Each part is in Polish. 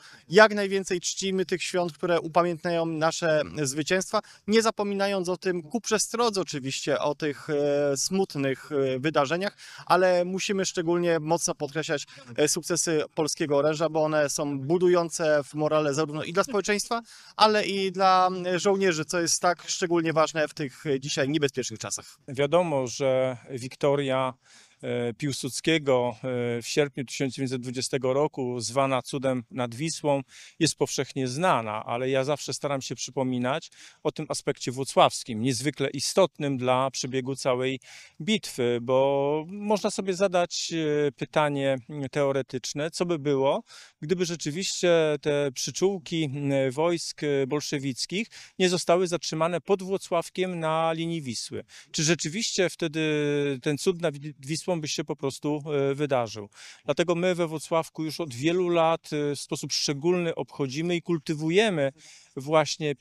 jak najwięcej czcimy tych świąt, które upamiętniają nasze zwycięstwa, nie zapominając o tym ku przestrodze oczywiście, o tych smutnych wydarzeniach, ale musimy szczególnie mocno podkreślać sukcesy polskiego oręża, bo one są budujące w morale zarówno i dla społeczeństwa, ale i dla żołnierzy, co jest tak szczególnie ważne w tych dzisiaj niebezpiecznych czasach. Wiadomo, że wiktoria Piłsudskiego w sierpniu 1920 roku, zwana cudem nad Wisłą, jest powszechnie znana, ale ja zawsze staram się przypominać o tym aspekcie włocławskim, niezwykle istotnym dla przebiegu całej bitwy, bo można sobie zadać pytanie teoretyczne, co by było, gdyby rzeczywiście te przyczółki wojsk bolszewickich nie zostały zatrzymane pod Włocławkiem na linii Wisły. Czy rzeczywiście wtedy ten cud nad Wisłą by się po prostu wydarzył. Dlatego my we Włocławku już od wielu lat w sposób szczególny obchodzimy i kultywujemy właśnie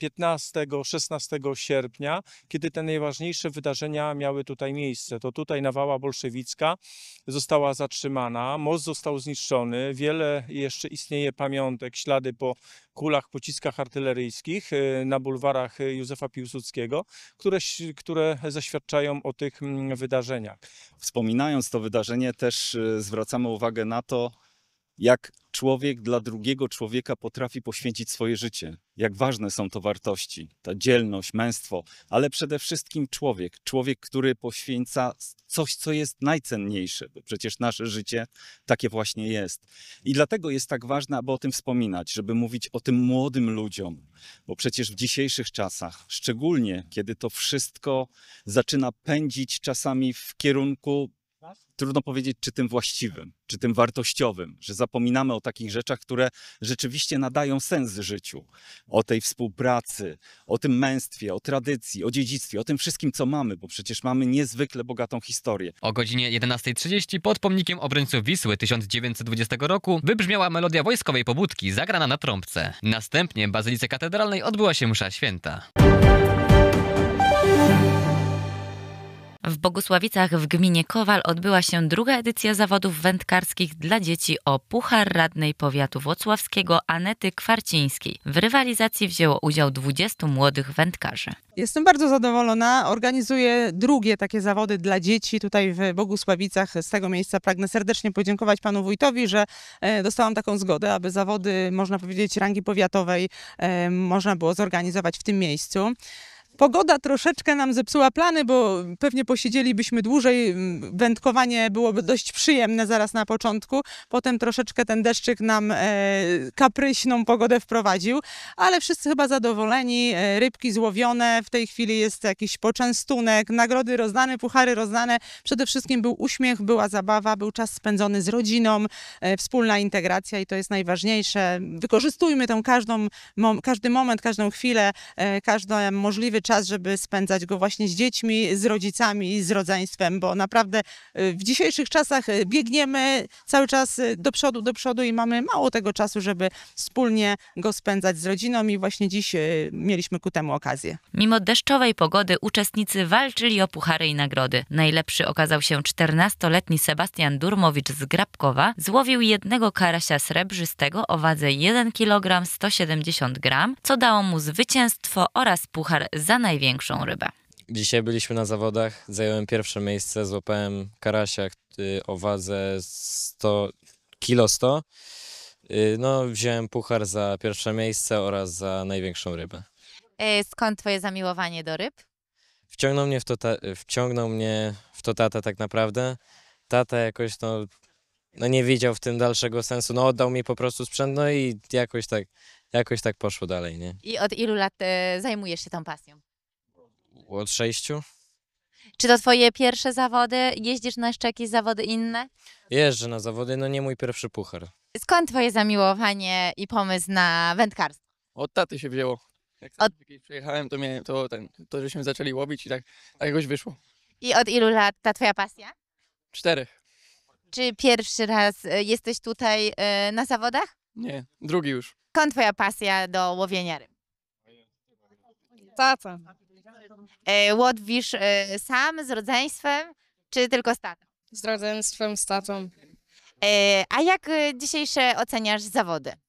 15-16 sierpnia, kiedy te najważniejsze wydarzenia miały tutaj miejsce. To tutaj nawała bolszewicka została zatrzymana, most został zniszczony, wiele jeszcze istnieje pamiątek, ślady po kulach, pociskach artyleryjskich na bulwarach Józefa Piłsudskiego, które zaświadczają o tych wydarzeniach. Wspominając to wydarzenie, też zwracamy uwagę na to, jak człowiek dla drugiego człowieka potrafi poświęcić swoje życie. Jak ważne są to wartości, ta dzielność, męstwo, ale przede wszystkim człowiek. Człowiek, który poświęca coś, co jest najcenniejsze, bo przecież nasze życie takie właśnie jest. I dlatego jest tak ważne, aby o tym wspominać, żeby mówić o tym młodym ludziom, bo przecież w dzisiejszych czasach, szczególnie kiedy to wszystko zaczyna pędzić czasami w kierunku, trudno powiedzieć, czy tym właściwym, czy tym wartościowym, że zapominamy o takich rzeczach, które rzeczywiście nadają sens życiu. O tej współpracy, o tym męstwie, o tradycji, o dziedzictwie, o tym wszystkim, co mamy, bo przecież mamy niezwykle bogatą historię. O godzinie 11:30 pod pomnikiem obrońców Wisły 1920 roku wybrzmiała melodia wojskowej pobudki zagrana na trąbce. Następnie w Bazylice Katedralnej odbyła się msza święta. W Bogusławicach w gminie Kowal odbyła się druga edycja zawodów wędkarskich dla dzieci o Puchar Radnej Powiatu Włocławskiego Anety Kwarcińskiej. W rywalizacji wzięło udział 20 młodych wędkarzy. Jestem bardzo zadowolona. Organizuję drugie takie zawody dla dzieci tutaj w Bogusławicach. Z tego miejsca pragnę serdecznie podziękować panu wójtowi, że dostałam taką zgodę, aby zawody, można powiedzieć, rangi powiatowej można było zorganizować w tym miejscu. Pogoda troszeczkę nam zepsuła plany, bo pewnie posiedzielibyśmy dłużej. Wędkowanie byłoby dość przyjemne zaraz na początku. Potem troszeczkę ten deszczyk nam kapryśną pogodę wprowadził, ale wszyscy chyba zadowoleni. Rybki złowione, w tej chwili jest jakiś poczęstunek, nagrody rozdane, puchary rozdane. Przede wszystkim był uśmiech, była zabawa, był czas spędzony z rodziną, wspólna integracja i to jest najważniejsze. Wykorzystujmy tą każdy moment, każdą chwilę, każdy możliwy czas, żeby spędzać go właśnie z dziećmi, z rodzicami, z rodzeństwem, bo naprawdę w dzisiejszych czasach biegniemy cały czas do przodu i mamy mało tego czasu, żeby wspólnie go spędzać z rodziną i właśnie dziś mieliśmy ku temu okazję. Mimo deszczowej pogody uczestnicy walczyli o puchary i nagrody. Najlepszy okazał się 14-letni Sebastian Durmowicz z Grabkowa. Złowił jednego karasia srebrzystego o wadze 1 kg 170 g, co dało mu zwycięstwo oraz puchar za największą rybę. Dzisiaj byliśmy na zawodach, zająłem pierwsze miejsce, złapałem karasia o wadze 100 kg. No, wziąłem puchar za pierwsze miejsce oraz za największą rybę. Skąd twoje zamiłowanie do ryb? Wciągnął mnie w to tata tak naprawdę. Tata jakoś no nie widział w tym dalszego sensu, no oddał mi po prostu sprzęt, no i jakoś tak poszło dalej, nie? I od ilu lat zajmujesz się tą pasją? Od 6. Czy to twoje pierwsze zawody? Jeździsz na jeszcze jakieś zawody inne? Jeżdżę na zawody, no nie mój pierwszy puchar. Skąd twoje zamiłowanie i pomysł na wędkarstwo? Od taty się wzięło. Jak kiedyś przyjechałem, to żeśmy zaczęli łowić i tak jakoś wyszło. I od ilu lat ta twoja pasja? 4. Czy pierwszy raz jesteś tutaj na zawodach? Nie, drugi już. Skąd twoja pasja do łowienia ryb? Tata. Łowisz sam, z rodzeństwem, czy tylko z tatą? Z rodzeństwem, z tatą. A jak dzisiejsze oceniasz zawody?